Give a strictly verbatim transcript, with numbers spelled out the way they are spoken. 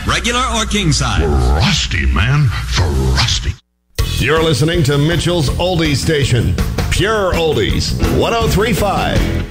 regular or king size. Frosty, man. Frosty. You're listening to Mitchell's Oldies Station. Pure Oldies. one oh three point five.